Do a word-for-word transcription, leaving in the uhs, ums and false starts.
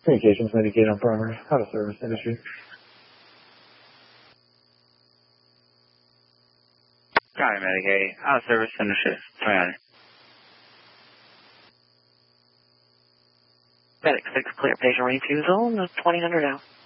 Communications, Medicaid on primary, out of service industry. Got it, Medicaid, out of service industry. twenty-nine. Medic six, clear patient refusal, twenty hundred out.